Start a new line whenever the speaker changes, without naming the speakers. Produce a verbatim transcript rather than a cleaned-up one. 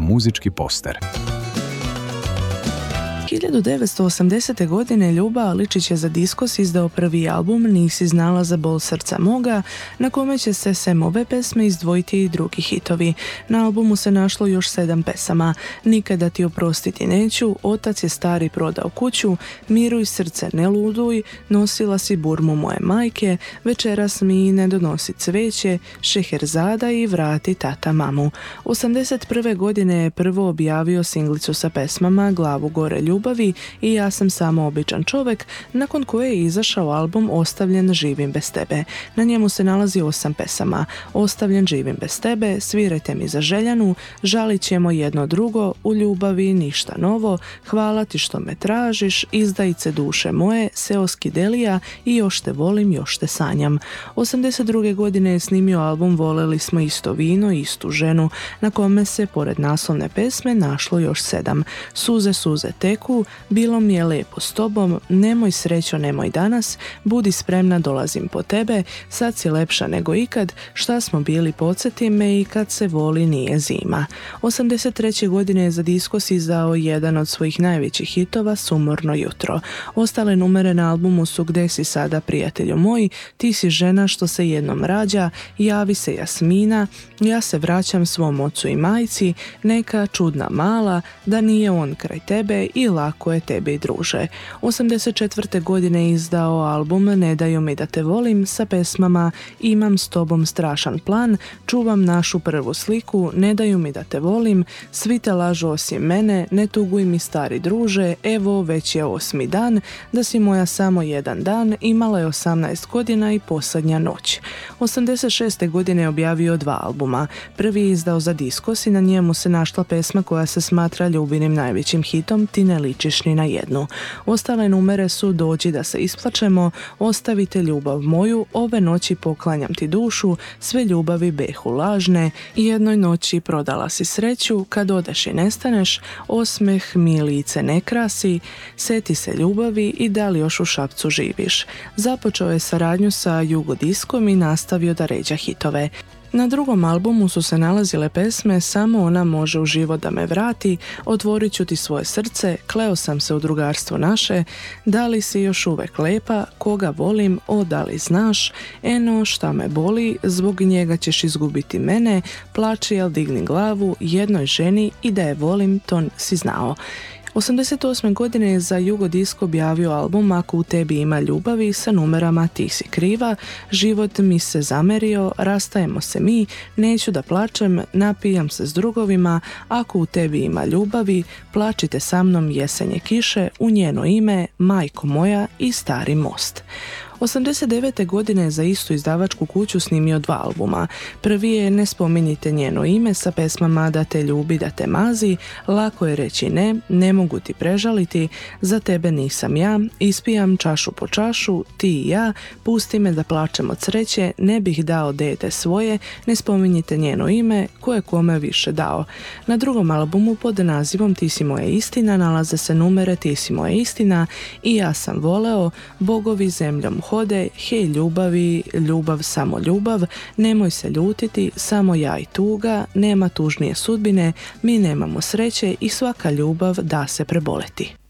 muzički poster.
hiljadu devetsto osamdesete. godine Ljuba Aličić je za Diskos izdao prvi album Nisi znala za bol srca moga, na kome će se sem ove pesme izdvojiti i drugi hitovi. Na albumu se našlo još sedam pesama: Nikada ti oprostiti neću, Otac je stari prodao kuću, Miruj srce ne luduj, Nosila si burmu moje majke, Večeras mi ne donosi cveće, Šeherzada i Vrati tata mamu. osamdeset prve. godine je prvo objavio singlicu sa pesmama Glavu gore ljubavi i Ja sam samo običan čovjek, nakon koje je izašao album Ostavljen živim bez tebe. Na njemu se nalazi osam pesama: Ostavljen živim bez tebe, Svirajte mi za željanu, Žalit ćemo jedno drugo, U ljubavi ništa novo, Hvala ti što me tražiš, Izdajice duše moje, Seoski delija i Još te volim, još te sanjam. osamdeset druge. godine je snimio album Voleli smo isto vino i istu ženu, na kome se pored naslovne pesme našlo još sedam: Suze, suze teku, Bilo mi je lijepo s tobom, Nemoj srećo, nemoj danas, Budi spremna, dolazim po tebe, Sad si lepša nego ikad, Šta smo bili, podsjeti me, I kad se voli nije zima. osamdeset treće. godine je za Diskos izdao jedan od svojih najvećih hitova, Sumorno jutro. Ostale numere na albumu su Gde si sada, prijatelju moj, Ti si žena što se jednom rađa, Javi se Jasmina, Ja se vraćam svom ocu i majci, Neka čudna mala, Da nije on kraj tebe i Lako je tebi druže. osamdeset četvrte. godine je izdao album Ne daju mi da te volim sa pesmama Imam s tobom strašan plan, Čuvam našu prvu sliku, Ne daju mi da te volim, Svi te lažu osim mene, Ne tuguj mi stari druže, Evo već je osmi dan, Da si moja samo jedan dan, Imala je osamnaest godina i Posljednja noć. osamdeset šeste. godine je objavio dva albuma. Prvi je izdao za Diskos i na njemu se našla pesma koja se smatra Ljubinim najvećim hitom Ti ne ličiš ni na jednu. Ostale numere su Dođi da se isplačemo, Ostavite ljubav moju, Ove noći poklanjam ti dušu, Sve ljubavi behu lažne, Jednoj noći prodala si sreću, Kad odeš i nestaneš, Osmeh mi lice ne krasi, Seti se ljubavi i Da li još u Šapcu živiš. Započeo je saradnju sa Jugodiskom i nastavio da ređa hitove. Na drugom albumu su se nalazile pesme Samo ona može u život da me vrati, Otvorit ću ti svoje srce, Kleo sam se u drugarstvo naše, Da li si još uvek lepa, Koga volim, O da li znaš, Eno šta me boli, Zbog njega ćeš izgubiti mene, Plači jel digni glavu, Jednoj ženi i da je volim to si znao. osamdeset osme. godine je za Jugodisko objavio album Ako u tebi ima ljubavi sa numerama Ti si kriva, Život mi se zamerio, Rastajemo se mi, Neću da plačem, Napijam se s drugovima, Ako u tebi ima ljubavi, Plačite sa mnom jesenje kiše, U njeno ime, Majko moja i Stari most. osamdeset devete. godine je za istu izdavačku kuću snimio dva albuma. Prvi je Ne spominjite njeno ime sa pesmama Da te ljubi, da te mazi, Lako je reći ne, Ne mogu ti prežaliti, Za tebe nisam ja, Ispijam čašu po čašu, Ti i ja, Pusti me da plačem od sreće, Ne bih dao dete svoje, Ne spominjite njeno ime, Ko je kome više dao. Na drugom albumu pod nazivom Ti si moja istina nalaze se numere Ti si moja istina, I ja sam voleo, Bogovi zemljom hode, Hej ljubavi, Ljubav samo ljubav, Nemoj se ljutiti, Samo ja i tuga, Nema tužnije sudbine, Mi nemamo sreće i svaka ljubav da se preboleti.